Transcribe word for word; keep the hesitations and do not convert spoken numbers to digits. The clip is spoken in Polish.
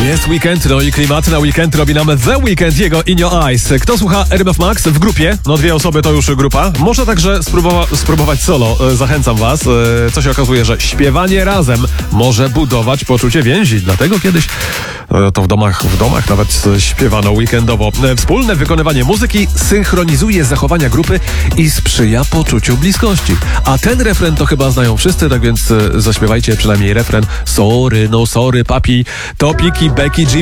Jest weekend, no i klimat na weekend robi nam The Weekend, jego In Your Eyes. Kto słucha R M F Max w grupie? No dwie osoby to już grupa. Może także spróbowa- spróbować solo. E, zachęcam was. E, co się okazuje, że śpiewanie razem może budować poczucie więzi. Dlatego kiedyś e, to w domach, w domach nawet śpiewano weekendowo. E, wspólne wykonywanie muzyki synchronizuje zachowania grupy i sprzyja poczuciu bliskości. A ten refren to chyba znają wszyscy, tak więc e, zaśpiewajcie przynajmniej refren. Sorry, no sorry, papi, Topiki, Becky G,